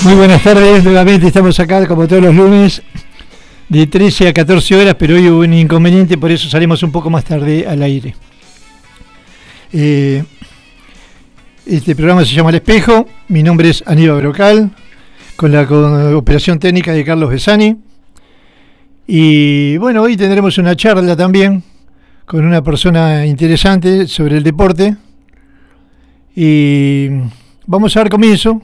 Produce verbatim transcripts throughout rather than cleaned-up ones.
Muy buenas tardes, nuevamente estamos acá como todos los lunes de trece a catorce horas, pero hoy hubo un inconveniente, por eso salimos un poco más tarde al aire. Eh, este programa se llama El Espejo, mi nombre es Aníbal Brocal, con la con operación técnica de Carlos Besani. Y bueno, hoy tendremos una charla también con una persona interesante sobre el deporte. Y vamos a dar comienzo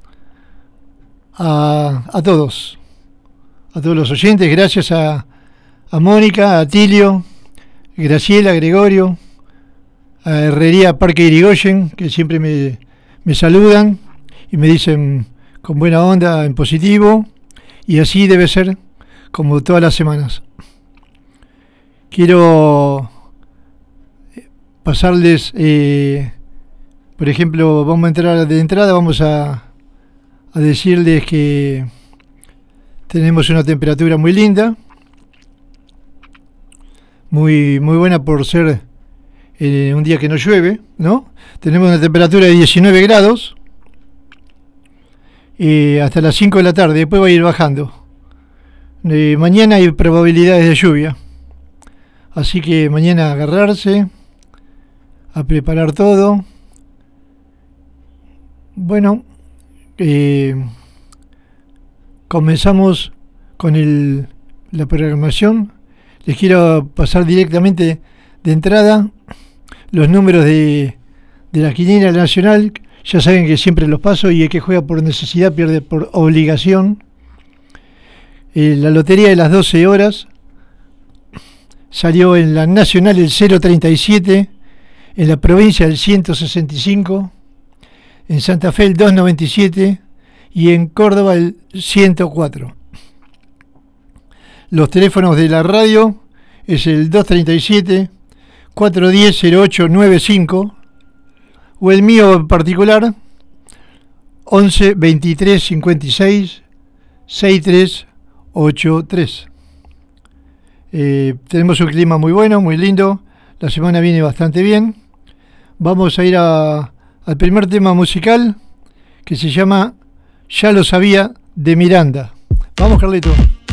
a, a todos, a todos los oyentes, gracias a, a Mónica, a Tilio, Graciela, Gregorio, a Herrería Parque Irigoyen, que siempre me, me saludan y me dicen con buena onda, en positivo, y así debe ser como todas las semanas. Quiero pasarles, eh, por ejemplo, vamos a entrar de entrada, vamos a, a decirles que tenemos una temperatura muy linda, muy, muy buena por ser eh, un día que no llueve, ¿no? Tenemos una temperatura de diecinueve grados eh, hasta las cinco de la tarde, después va a ir bajando. Eh, mañana hay probabilidades de lluvia, así que mañana agarrarse, a preparar todo. Bueno, eh, comenzamos con el, la programación. Les quiero pasar directamente de entrada los números de, de la quiniela nacional. Ya saben que siempre los paso, y el que juega por necesidad pierde por obligación. Eh, la lotería de las doce horas salió en la nacional el cero treinta y siete, en la provincia el ciento sesenta y cinco, en Santa Fe el doscientos noventa y siete y en Córdoba el ciento cuatro. Los teléfonos de la radio es el doscientos treinta y siete, cuatrocientos diez, cero ocho noventa y cinco, o el mío en particular once, veintitrés, cincuenta y seis, sesenta y tres ochenta y tres. Eh, tenemos un clima muy bueno, muy lindo. La semana viene bastante bien. Vamos a ir a, al primer tema musical, que se llama Ya lo sabía, de Miranda. Vamos, Carlito.